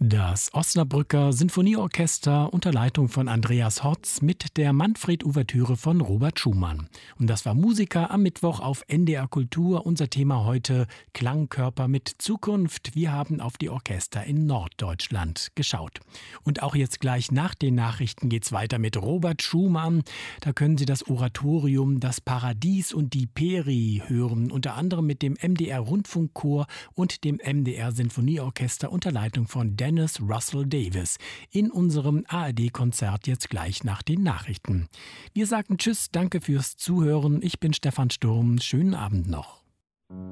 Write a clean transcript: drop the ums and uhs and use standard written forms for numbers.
Das Osnabrücker Sinfonieorchester unter Leitung von Andreas Hotz mit der Manfred-Ouvertüre von Robert Schumann. Und das war Musiker am Mittwoch auf NDR Kultur. Unser Thema heute: Klangkörper mit Zukunft. Wir haben auf die Orchester in Norddeutschland geschaut. Und auch jetzt gleich nach den Nachrichten geht's weiter mit Robert Schumann. Da können Sie das Oratorium Das Paradies und die Peri hören, unter anderem mit dem MDR Rundfunkchor und dem MDR Sinfonieorchester unter Leitung von Dennis Russell Davis in unserem ARD-Konzert jetzt gleich nach den Nachrichten. Wir sagen Tschüss, danke fürs Zuhören. Ich bin Stefan Sturm. Schönen Abend noch.